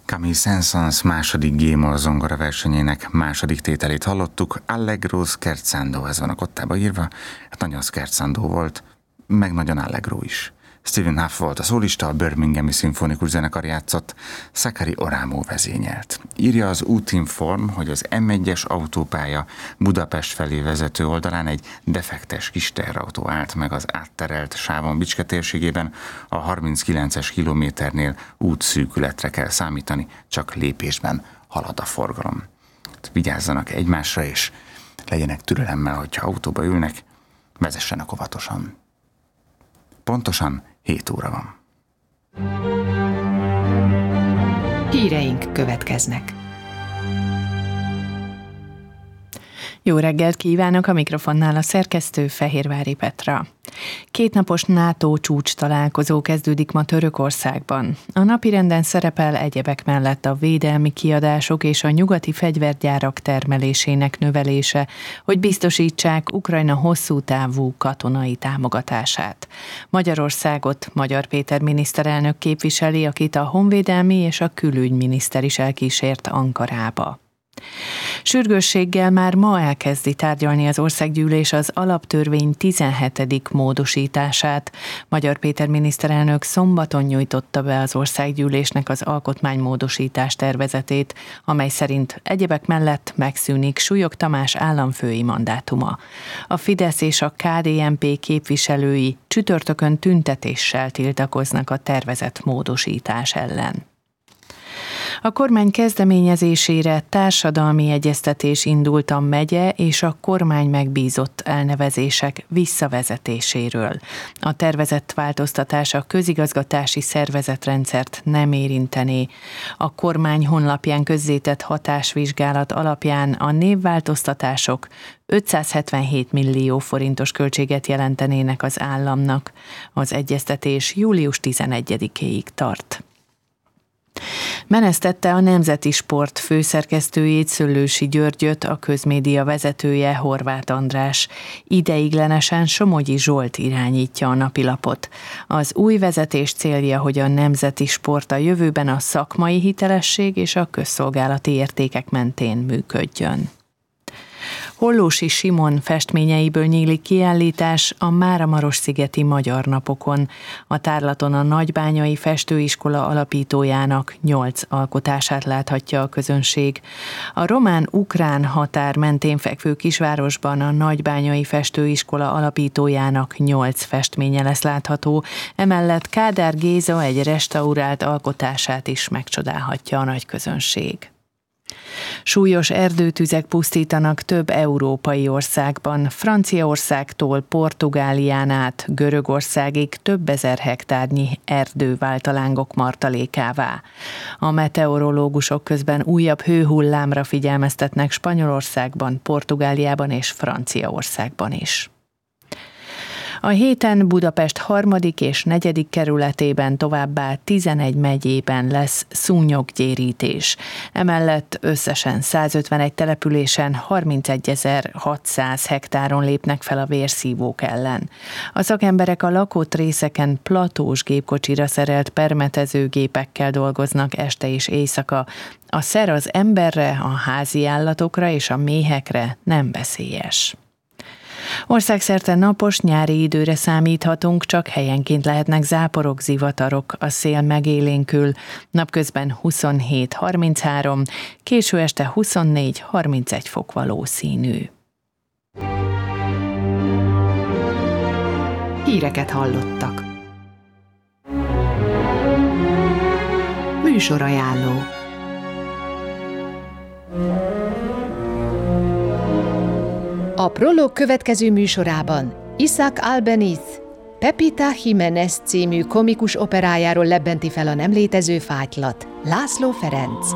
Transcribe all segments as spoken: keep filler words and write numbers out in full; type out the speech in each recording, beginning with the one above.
Camille Saint-Saëns második G-moll zongora versenyének második tételét hallottuk, Allegro scherzando, ez van a kottába írva, hát nagyon scherzando volt, meg nagyon allegro is. Stephen Huff volt a szólista, a Birminghami Szimfonikus Zenekar játszott, Sakari Oramo vezényelt. Írja az Útinform, hogy az em egyes autópálya Budapest felé vezető oldalán egy defektes kis teherautó állt meg az átterelt sávon Bicske térségében, a harminckilences kilométernél útszűkületre kell számítani, csak lépésben halad a forgalom. Vigyázzanak egymásra, és legyenek türelemmel, hogyha autóba ülnek, vezessenek óvatosan. Pontosan hét óra van. Híreink következnek. Jó reggelt kívánok, a mikrofonnál a szerkesztő Fehérvári Petra. Kétnapos NATO csúcs találkozó kezdődik ma Törökországban. A napirenden szerepel egyebek mellett a védelmi kiadások és a nyugati fegyvergyárak termelésének növelése, hogy biztosítsák Ukrajna hosszú távú katonai támogatását. Magyarországot Magyar Péter miniszterelnök képviseli, akit a honvédelmi és a külügyminiszter is elkísért Ankarába. Sürgősséggel már ma elkezdi tárgyalni az országgyűlés az alaptörvény tizenhetedik módosítását. Magyar Péter miniszterelnök szombaton nyújtotta be az országgyűlésnek az alkotmánymódosítás tervezetét, amely szerint egyebek mellett megszűnik Súlyog Tamás államfői mandátuma. A Fidesz és a ká dé en pé képviselői csütörtökön tüntetéssel tiltakoznak a tervezett módosítás ellen. A kormány kezdeményezésére társadalmi egyeztetés indult a megye és a kormány megbízott elnevezések visszavezetéséről. A tervezett változtatás a közigazgatási szervezetrendszert nem érintené. A kormány honlapján közzétett hatásvizsgálat alapján a névváltoztatások ötszázhetvenhét millió forintos költséget jelentenének az államnak. Az egyeztetés július tizenegyedikéig tart. Menesztette a Nemzeti Sport főszerkesztőjét, Szöllősi Györgyöt, a közmédia vezetője Horváth András. Ideiglenesen Somogyi Zsolt irányítja a napilapot. Az új vezetés célja, hogy a Nemzeti Sport a jövőben a szakmai hitelesség és a közszolgálati értékek mentén működjön. Hollósi Simon festményeiből nyílik kiállítás a Máramarosszigeti Magyar Napokon. A tárlaton a Nagybányai Festőiskola alapítójának nyolc alkotását láthatja a közönség. A román-ukrán határ mentén fekvő kisvárosban a Nagybányai Festőiskola alapítójának nyolc festménye lesz látható, emellett Kádár Géza egy restaurált alkotását is megcsodálhatja a nagy közönség. Súlyos erdőtüzek pusztítanak több európai országban, Franciaországtól Portugálián át Görögországig több ezer hektárnyi erdő vált a lángok martalékává. A meteorológusok közben újabb hőhullámra figyelmeztetnek Spanyolországban, Portugáliában és Franciaországban is. A héten Budapest harmadik és negyedik kerületében, továbbá tizenegy megyében lesz szúnyoggyérítés. Emellett összesen százötvenegy településen harmincegyezer-hatszáz hektáron lépnek fel a vérszívók ellen. A szakemberek a lakott részeken platós gépkocsira szerelt permetezőgépekkel dolgoznak este és éjszaka. A szer az emberre, a házi állatokra és a méhekre nem veszélyes. Országszerte napos nyári időre számíthatunk, csak helyenként lehetnek záporok, zivatarok, a szél megélénkül, napközben huszonhét harminchárom, késő este huszonnégy harmincegy fok valószínű. Híreket hallottak. Műsorajánló. A Prolog következő műsorában Isaac Albeniz Pepita Jiménez című komikus operájáról lebbenti fel a nem létező fátylat László Ferenc.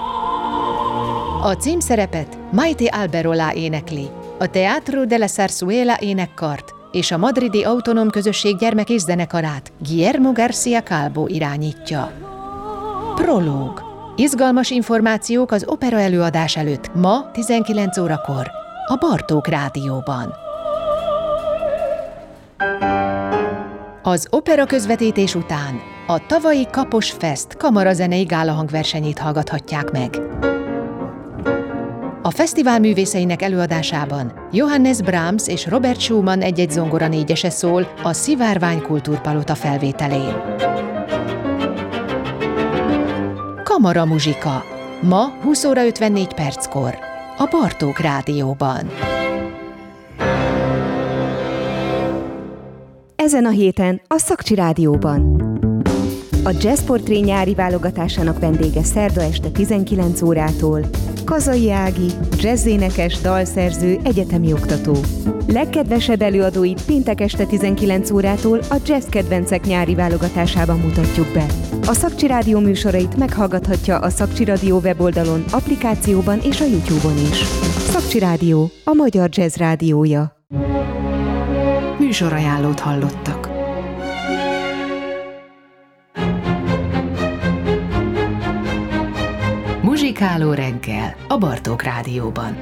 A címszerepet Maite Alberola énekli, a Teatro de la Zarzuela énekkart és a madridi autonóm közösség gyermek és zenekarát Guillermo García Calvo irányítja. Prológ. Izgalmas információk az opera előadás előtt ma tizenkilenc órakor a Bartók Rádióban. Az opera közvetítés után A tavalyi Kapos Fest kamarazenei gálahangversenyét hallgathatják meg. A fesztivál művészeinek előadásában Johannes Brahms és Robert Schumann egy-egy zongora négyese szól a Szivárvány Kultúrpalota felvételén. Kamara muzsika. Ma húsz óra ötvennégy perckor. A Bartók Rádióban. Ezen a héten a Szakcsi Rádióban. A Jazzportré nyári válogatásának vendége szerda este tizenkilenc órától Kazai Ági, jazzénekes, dalszerző, egyetemi oktató. Legkedvesebb előadóit péntek este tizenkilenc órától a Jazz Kedvencek nyári válogatásában mutatjuk be. A Szakcsi Rádió műsorait meghallgathatja a Szakcsi Rádió weboldalon, applikációban és a YouTube-on is. Szakcsi Rádió, a magyar jazz rádiója. Műsorajánlót hallottak. Muzsikáló reggel a Bartók Rádióban.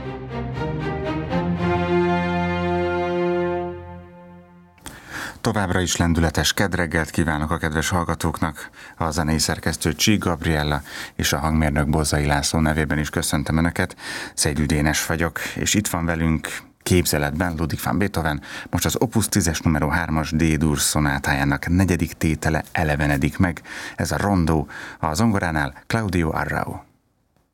Továbbra is lendületes kedreggelt kívánok a kedves hallgatóknak. A zenei szerkesztő Csík Gabriella és a hangmérnök Bozzai László nevében is köszöntöm Önöket. Szegő Dénes vagyok, és itt van velünk képzeletben Ludwig van Beethoven, most az Opus tízes numero hármas D-dur szonátájának negyedik tétele elevenedik meg. Ez a rondó, a zongoránál Claudio Arrau.